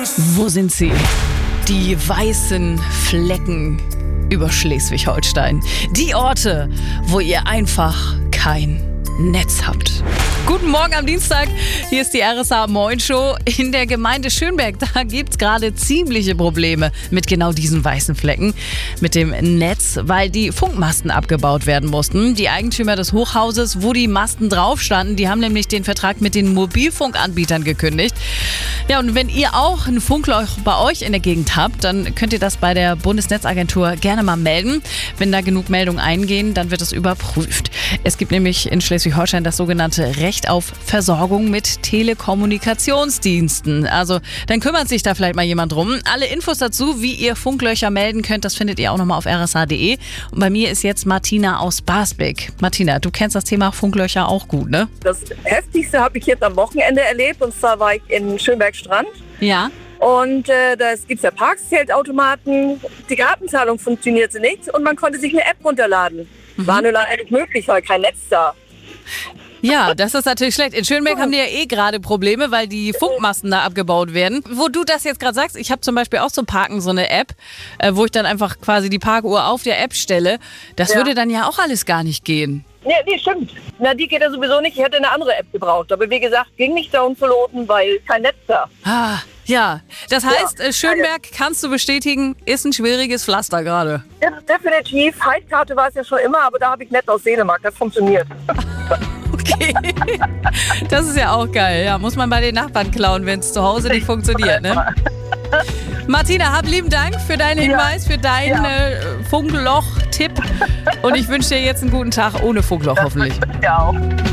Wo sind sie? Die weißen Flecken über Schleswig-Holstein. Die Orte, wo ihr einfach kein Netz habt. Guten Morgen am Dienstag. Hier ist die RSA Moin Show. In der Gemeinde Schönberg, da gibt es gerade ziemliche Probleme mit genau diesen weißen Flecken, mit dem Netz, weil die Funkmasten abgebaut werden mussten. Die Eigentümer des Hochhauses, wo die Masten drauf standen, die haben nämlich den Vertrag mit den Mobilfunkanbietern gekündigt. Ja, und wenn ihr auch ein Funkloch bei euch in der Gegend habt, dann könnt ihr das bei der Bundesnetzagentur gerne mal melden. Wenn da genug Meldungen eingehen, dann wird es überprüft. Es gibt nämlich in Schleswig-Holstein das sogenannte Recht auf Versorgung mit Telekommunikationsdiensten. Also dann kümmert sich da vielleicht mal jemand drum. Alle Infos dazu, wie ihr Funklöcher melden könnt, das findet ihr auch nochmal auf rsa.de. Und bei mir ist jetzt Martina aus Basbeck. Martina, du kennst das Thema Funklöcher auch gut, ne? Das Heftigste habe ich jetzt am Wochenende erlebt, und zwar war ich in Schönberg-Strand. Ja. Und da gibt es ja Parkgeldautomaten, die Kartenzahlung funktionierte nicht und man konnte sich eine App runterladen. War nur leider nicht möglich, weil kein Netz da. Ja, das ist natürlich schlecht. In Schönberg haben die ja gerade Probleme, weil die Funkmasten da abgebaut werden. Wo du das jetzt gerade sagst, ich habe zum Beispiel auch zum Parken so eine App, wo ich dann einfach quasi die Parkuhr auf der App stelle. Das würde dann ja auch alles gar nicht gehen. Ja, nee, stimmt. Na, die geht ja sowieso nicht. Ich hätte eine andere App gebraucht. Aber wie gesagt, ging nicht downloaden, weil kein Netz da. Ah, ja. Das heißt, Schönberg, kannst du bestätigen, ist ein schwieriges Pflaster gerade. Ja, definitiv. Heizkarte war es ja schon immer, aber da habe ich Netz aus Dänemark. Das funktioniert. Okay. Das ist ja auch geil. Ja, muss man bei den Nachbarn klauen, wenn es zu Hause nicht funktioniert, ne? Martina, hab lieben Dank für deinen Hinweis, für deinen Funkloch-Tipp. Und ich wünsche dir jetzt einen guten Tag ohne Funkloch hoffentlich. Ja auch.